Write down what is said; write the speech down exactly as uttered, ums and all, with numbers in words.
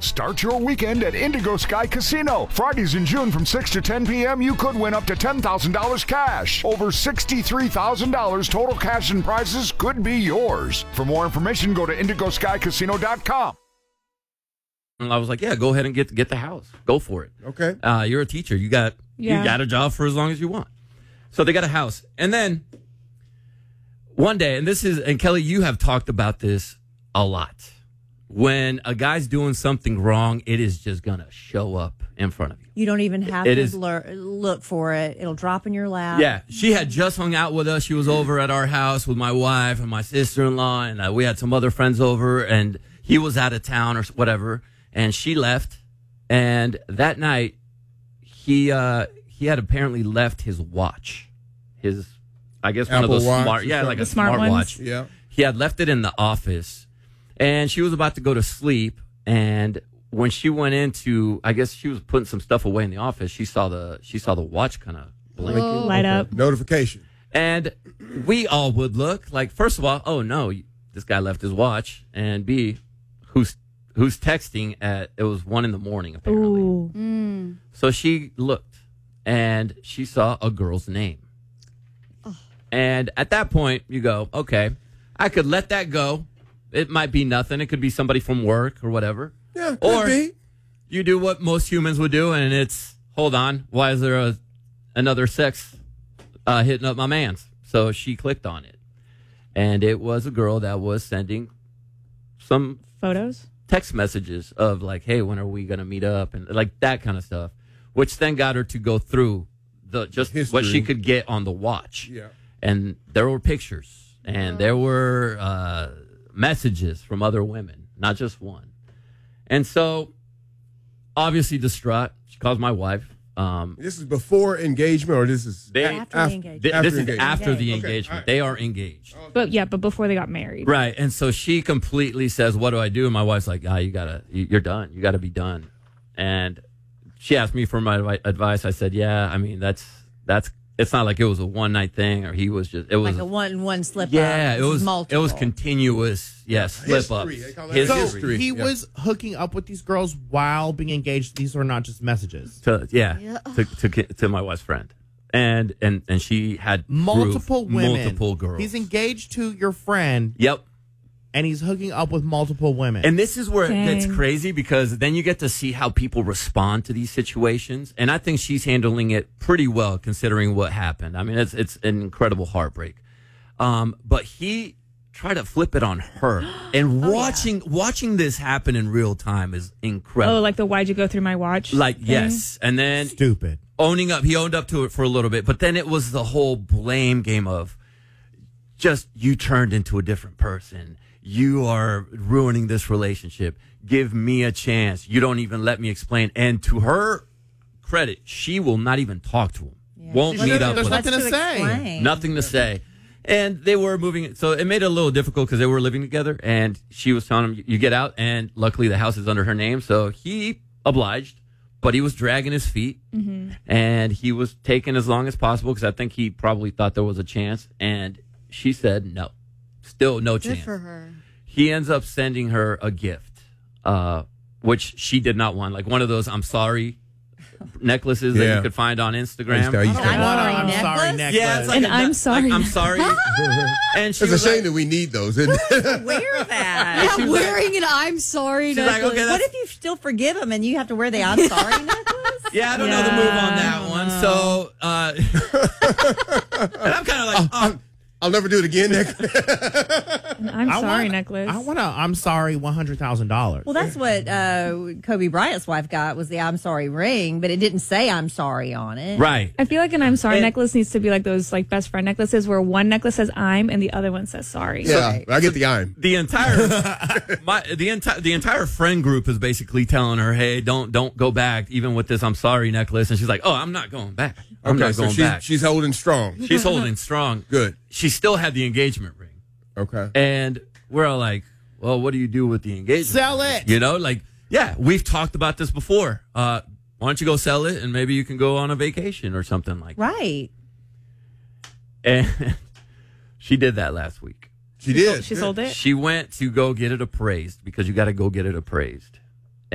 Start your weekend at Indigo Sky Casino. Fridays in June from six to ten p.m. you could win up to ten thousand dollars cash. Over sixty-three thousand dollars total cash and prizes could be yours. For more information, go to indigo sky casino dot com. And I was like, yeah, go ahead and get get the house. Go for it. Okay. Uh, you're a teacher. You got Yeah. you got a job for as long as you want. So they got a house. And then one day, and this is, and Kelly, you have talked about this a lot. When a guy's doing something wrong, it is just going to show up in front of you. You don't even have It to is- blur, look for it. It'll drop in your lap. Yeah, she had just hung out with us. She was over at our house with my wife and my sister-in-law, and uh, we had some other friends over, and he was out of town or whatever, and she left. And that night, he uh, he had apparently left his watch, his, I guess one Apple of those Watch smart, or yeah, like The a smart smart ones? watch. Yeah. He had left it in the office, and she was about to go to sleep, and when she went into, I guess she was putting some stuff away in the office, she saw the she saw the watch kind of blink. Light up. Notification. And we all would look like, first of all, oh no, this guy left his watch, and B, who's who's texting at, it was one in the morning apparently. Ooh. Mm. So she looked, and she saw a girl's name. And at that point, you go, okay, I could let that go. It might be nothing. It could be somebody from work or whatever. Yeah, could Or be. you do what most humans would do, and it's, hold on, why is there a, another sex uh, hitting up my man's? So she clicked on it. And it was a girl that was sending some Photos? text messages of like, hey, when are we going to meet up? And like that kind of stuff, which then got her to go through the just History. what she could get on the watch. Yeah. And there were pictures, and there were uh, messages from other women, not just one. And so, obviously distraught, she calls my wife. Um, This is before engagement, or this is They- After af- the engagement. th- After this is engagement. after the Okay, engagement. all right. They are engaged. But yeah, but before they got married. Right. And so she completely says, what do I do? And my wife's like, ah, you gotta, you- you're done. You gotta be done. And she asked me for my advi- advice. I said, yeah, I mean, that's, that's, it's not like it was a one night thing or he was just, it was, Like a one one slip yeah, up. it was, multiple. it was continuous. Yes. Slip ups. History. They call that His So history. he Yeah. was hooking up with these girls while being engaged. These were not just messages. to, yeah, Yeah. To, to, to my wife's friend. And, and, and she had Multiple proof, women. multiple girls. He's engaged to your friend, Yep. and he's hooking up with multiple women. And this is where it gets Dang. crazy because then you get to see how people respond to these situations. And I think she's handling it pretty well considering what happened. I mean, it's it's an incredible heartbreak. Um, but he tried to flip it on her. And watching watching this happen in real time is incredible. Oh, like the why'd you go through my watch? Like, thing? yes. And then Stupid. owning up, he owned up to it for a little bit. But then it was the whole blame game of just you turned into a different person. You are ruining this relationship. Give me a chance. You don't even let me explain. And to her credit, she will not even talk to him. Won't There's meet nothing- up there's with him. nothing to say. explain. Nothing to say. And they were moving. So it made it a little difficult because they were living together. And she was telling him, you get out. And luckily the house is under her name. So he obliged. But he was dragging his feet. Mm-hmm. And he was taking as long as possible because I think he probably thought there was a chance. And she said no. Still no Good chance. for her. He ends up sending her a gift, uh, which she did not want. Like one of those I'm sorry necklaces that Yeah. you could find on I used Instagram. to- I used to- I'm What a sorry, I'm necklace? sorry necklace. Yeah, it's like And a- I'm sorry. like, I'm sorry. And she It's a was shame like, that we need those, isn't it? Wear that. she Yeah, was wearing an I'm sorry She's like, necklace. okay, what that's- if you still forgive him and you have to wear the I'm sorry necklace? yeah, I don't know the move on that Yeah. one. So, uh, and I'm kind of like, oh, I'll never do it again. Nick. An I'm I sorry want- necklace. I want to. I'm sorry. One hundred thousand dollars. Well, that's what uh, Kobe Bryant's wife got was the I'm sorry ring, but it didn't say I'm sorry on it. right. I feel like an I'm sorry And- necklace needs to be like those like best friend necklaces where one necklace says I'm and the other one says sorry. Yeah, I get the I'm. The entire my the entire the entire friend group is basically telling her, "Hey, don't don't go back, even with this I'm sorry necklace." And she's like, "Oh, I'm not going back. I'm Okay, not so going she's, back." she's holding strong. She's holding strong. Good. She still had the engagement ring, Okay. and we're all like, "Well, what do you do with the engagement? Sell ring?" it. You know, like, yeah, we've talked about this before. Uh, why don't you go sell it, and maybe you can go on a vacation or something like that. Right. And she did that last week. She did. She sold it. She went to go get it appraised because you got to go get it appraised.